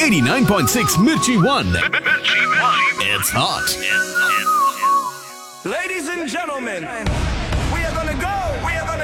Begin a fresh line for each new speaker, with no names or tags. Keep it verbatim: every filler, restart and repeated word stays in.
eighty-nine point six Mirchi One. It's hot.
Ladies and gentlemen, we are gonna go. We are gonna